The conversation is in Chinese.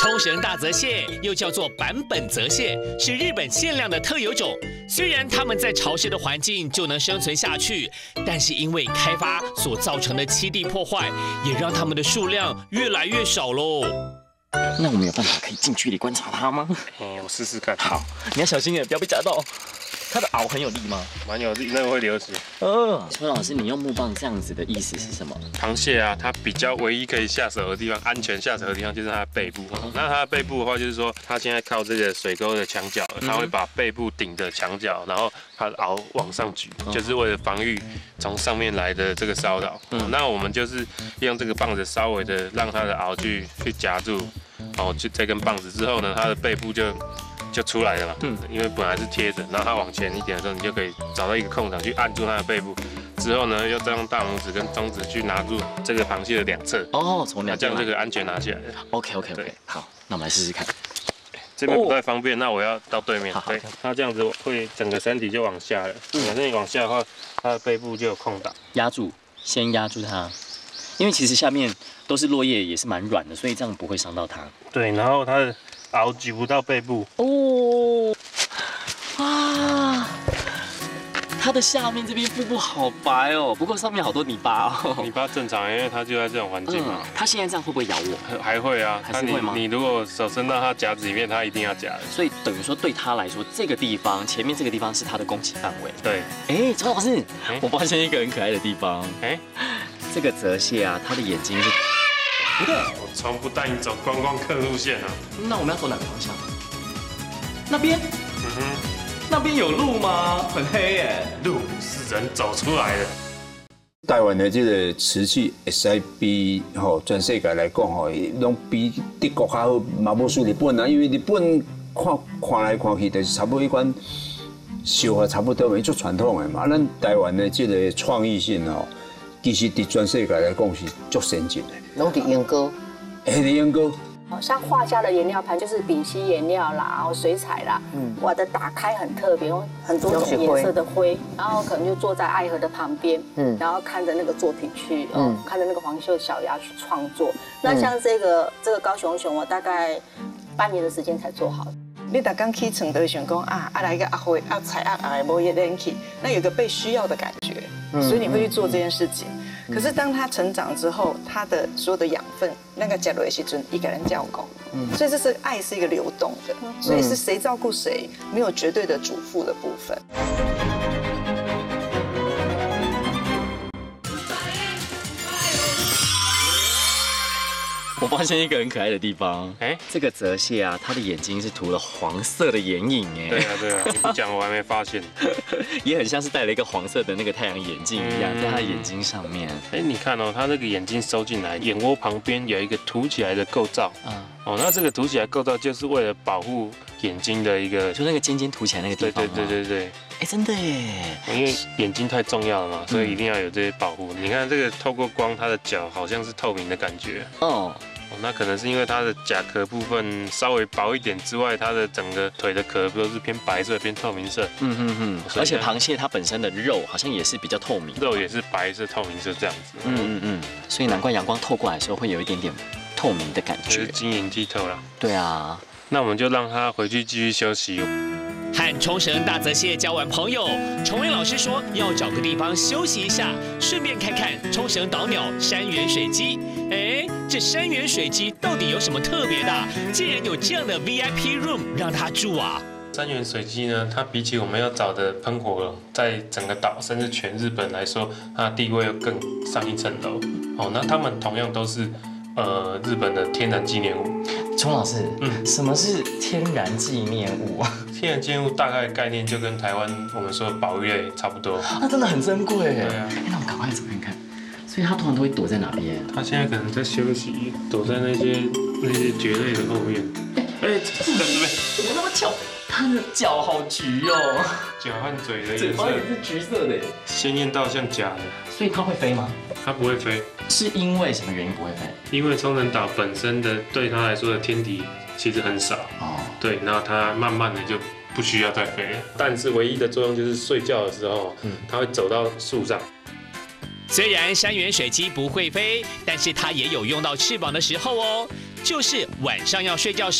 冲绳大泽蟹又叫做坂本泽蟹，是日本限量的特有种。虽然它们在潮湿的环境就能生存下去，但是因为开发所造成的栖地破坏，也让它们的数量越来越少喽。 那我们有办法可以近距离观察它吗？ 我试试看。 好，你要小心点，不要被夹到。它的螯很有力吗？ 蛮有力，那个会流血。 邱老师，你用木棒这样子的意思是什么？ 螃蟹啊，它比较唯一可以下手的地方，安全下手的地方就是它的背部。那它的背部的话，就是说它现在靠这个水沟的墙角，它会把背部顶着墙角，然后它的螯往上举，就是为了防御从上面来的这个骚扰。那我们就是用这个棒子稍微的让它的螯去夹住，然后就这根棒子之后呢，它的背部就出来了嘛，因为本来是贴着，然后它往前一点的时候，你就可以找到一个空档去按住它的背部，之后呢，又再用大拇指跟中指去拿住这个螃蟹的两侧， 从两侧， 这样就可以安全拿起来了。 OK， 好，那我们来试试看。 这边不太方便，那我要到对面。对，它这样子会整个身体就往下了，反正你往下的话，它的背部就有空档， 先压住它，因为其实下面都是落叶，也是蛮软的，所以这样不会伤到它。 对，然后它的螯举不到背部。 它的下面这边腹部好白哦，不过上面好多泥巴哦。 泥巴正常，因为它就在这种环境嘛。 它现在这样会不会咬我？ 还会啊， 还是会吗？ 你如果手伸到它夹子里面，它一定要夹的。 所以等于说对它来说，这个地方前面这个地方是它的攻击范围。 对。 周老师，我发现一个很可爱的地方。这个泽蟹啊，它的眼睛是不对。 我从不带你走观光客路线啊。 那我们要走哪个方向？那边。那边有路吗？很黑耶。 路是人走出来的。 台湾的这个瓷器，会使比全世界来讲拢比德国较好，嘛无输日本啊。因为日本看来看去，就是差不多一款烧法差不多，因为足传统的嘛。咱台湾的这个创意性其实伫全世界来讲是足先进的。 拢伫烟膏。 伫烟膏。 像画家的颜料盘就是丙烯颜料啦，然后水彩啦，我的打开很特别，很多种颜色的灰，然后可能就坐在爱河的旁边，然后看着那个作品去，看着那个黄袖小鸭去创作。那像这个高雄熊，我大概半年的时间才做好。 你逐工起床都会想讲来一个阿灰阿彩阿无叶冷气，那有个被需要的感觉，所以你会去做这件事情。可是当他成长之后，他的所有的养分，那个加入的时阵，一个人照顾，所以这是爱是一个流动的，所以是谁照顾谁，没有绝对的主妇的部分。 我发现一个很可爱的地方，这个泽蟹啊，它的眼睛是涂了黄色的眼影， 对啊，你不讲我还没发现， 也很像是戴了一个黄色的那个太阳眼镜一样，在它的眼睛上面。 你看它那个眼睛收进来，眼窝旁边有一个凸起来的构造，那这个凸起来构造就是为了保护眼睛的一个， 就那个尖尖凸起来那个地方。 对。 真的耶！ 因为眼睛太重要了嘛，所以一定要有这些保护。你看这个透过光，它的脚好像是透明的感觉。那可能是因为它的甲壳部分稍微薄一点之外，它的整个腿的壳都是偏白色、偏透明色。 而且螃蟹它本身的肉好像也是比较透明， 肉也是白色、透明色这样子。 所以难怪阳光透过来的时候会有一点点透明的感觉， 就是晶莹剔透啦。 对啊， 那我们就让它回去继续休息。 和冲绳大泽蟹交完朋友，崇威老师说要找个地方休息一下，顺便看看冲绳岛鸟山原水鸡。这山原水鸡到底有什么特别的？竟然有这样的 VIP room 让它住啊！ 山原水鸡呢，它比起我们要找的喷火龙，在整个岛甚至全日本来说，它的地位又更上一层楼。那它们同样都是日本的天然纪念物。 钟老师，什么是天然纪念物啊？ 天然纪念物大概的概念就跟台湾我们说的保育类差不多。 真的很珍贵。 对啊。 那我们赶快走看看。所以它通常都会躲在哪边？ 它现在可能在休息，躲在那些蕨类的后面。在这边。 怎么那么巧？它的脚好橘哦。 脚和嘴的颜色。 嘴巴也是橘色的。 鲜艳到像假的。 所以它会飞吗？ 它不会飞。 是因为什么原因不会飞？ 因为冲绳岛本身的对它来说的天敌其实很少。对，然后它慢慢的就不需要再飞了。但是唯一的作用就是睡觉的时候，它会走到树上。 虽然山原水鸡不会飞，但是它也有用到翅膀的时候哦。 就是晚上要睡觉时